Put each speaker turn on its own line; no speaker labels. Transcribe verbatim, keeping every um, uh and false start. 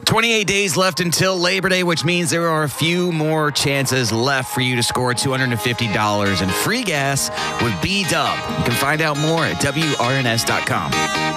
twenty-eight days left until Labor Day, which means there are a few more chances left for you to score two hundred fifty dollars in free gas with B-Dub. You can find out more at W R N S dot com.